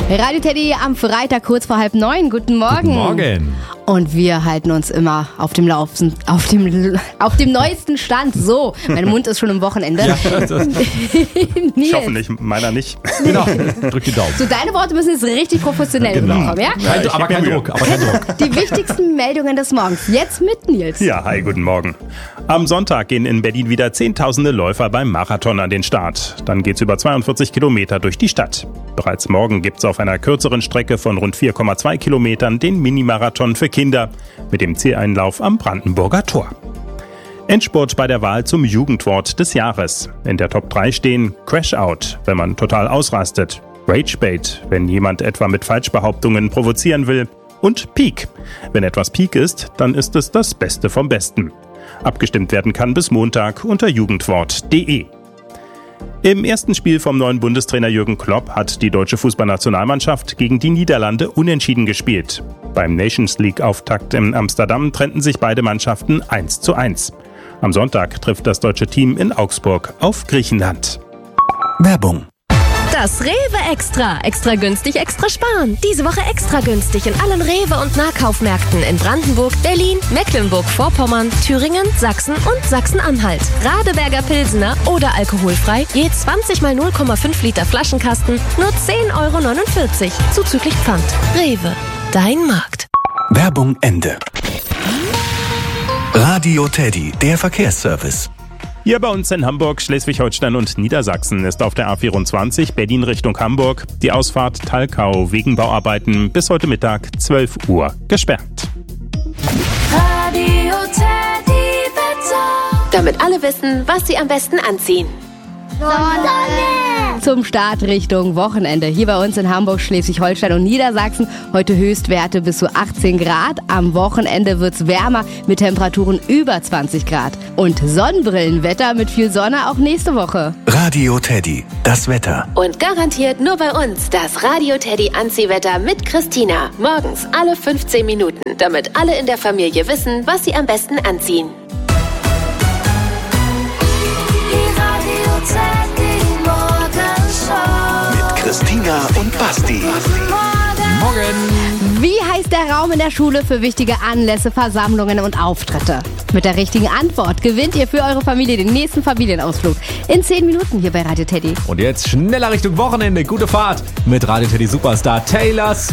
Radio Teddy am Freitag kurz vor 8:30. Guten Morgen. Guten Morgen. Und wir halten uns immer auf dem neuesten Stand. So, mein Mund ist schon am Wochenende. Ja, Nils. Hoffentlich, meiner nicht. genau. Drück die Daumen. So, deine Worte müssen jetzt richtig professionell Genau. rüberkommen, ja? Aber kein Druck. Die wichtigsten Meldungen des Morgens. Jetzt mit Nils. Ja, hi, guten Morgen. Am Sonntag gehen in Berlin wieder Zehntausende Läufer beim Marathon an den Start. Dann geht's über 42 Kilometer durch die Stadt. Bereits morgen gibt's auf einer kürzeren Strecke von rund 4,2 Kilometern den Minimarathon für Kinder mit dem Zieleinlauf am Brandenburger Tor. Endspurt bei der Wahl zum Jugendwort des Jahres. In der Top 3 stehen Crash Out, wenn man total ausrastet, Ragebait, wenn jemand etwa mit Falschbehauptungen provozieren will, und Peak. Wenn etwas Peak ist, dann ist es das Beste vom Besten. Abgestimmt werden kann bis Montag unter jugendwort.de. Im ersten Spiel vom neuen Bundestrainer Jürgen Klopp hat die deutsche Fußballnationalmannschaft gegen die Niederlande unentschieden gespielt. Beim Nations League-Auftakt in Amsterdam trennten sich beide Mannschaften 1:1. Am Sonntag trifft das deutsche Team in Augsburg auf Griechenland. Werbung. Das Rewe Extra. Extra günstig, extra sparen. Diese Woche extra günstig in allen Rewe- und Nahkaufmärkten in Brandenburg, Berlin, Mecklenburg-Vorpommern, Thüringen, Sachsen und Sachsen-Anhalt. Radeberger Pilsener oder alkoholfrei, je 20 mal 0,5 Liter Flaschenkasten, nur 10,49 €, zuzüglich Pfand. Rewe, dein Markt. Werbung Ende. Radio Teddy, der Verkehrsservice. Hier bei uns in Hamburg, Schleswig-Holstein und Niedersachsen ist auf der A24 Berlin Richtung Hamburg die Ausfahrt Talkau wegen Bauarbeiten bis heute Mittag 12 Uhr gesperrt. Radio Teddy Wetter. Damit alle wissen, was sie am besten anziehen. Zum Start Richtung Wochenende. Hier bei uns in Hamburg, Schleswig-Holstein und Niedersachsen. Heute Höchstwerte bis zu 18 Grad. Am Wochenende wird's wärmer mit Temperaturen über 20 Grad. Und Sonnenbrillenwetter mit viel Sonne auch nächste Woche. Radio Teddy, das Wetter. Und garantiert nur bei uns das Radio Teddy Anziehwetter mit Christina. Morgens alle 15 Minuten, damit alle in der Familie wissen, was sie am besten anziehen. Mit Christina und Basti. Morgen. Wie heißt der Raum in der Schule für wichtige Anlässe, Versammlungen und Auftritte? Mit der richtigen Antwort gewinnt ihr für eure Familie den nächsten Familienausflug. In 10 Minuten hier bei Radio Teddy. Und jetzt schneller Richtung Wochenende. Gute Fahrt mit Radio Teddy Superstar Taylor